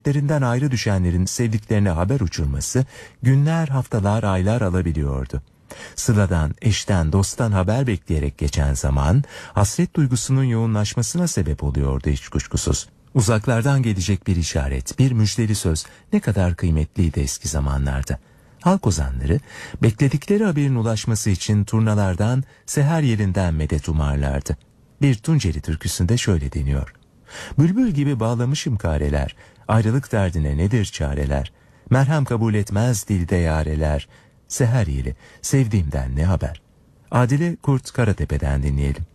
Derinden ayrı düşenlerin sevdiklerine haber uçurması günler, haftalar, aylar alabiliyordu. Sıradan, eşten, dosttan haber bekleyerek geçen zaman hasret duygusunun yoğunlaşmasına sebep oluyordu hiç kuşkusuz. Uzaklardan gelecek bir işaret, bir müjdeli söz ne kadar kıymetliydi eski zamanlarda. Halk ozanları bekledikleri haberin ulaşması için turnalardan, seher yerinden medet umarlardı. Bir Tunceli türküsünde şöyle deniyor: bülbül gibi bağlamışım kareler, ayrılık derdine nedir çareler, merhem kabul etmez dilde yareler, seher yeli sevdiğimden ne haber. Adile Kurt Karatepe'den dinleyelim.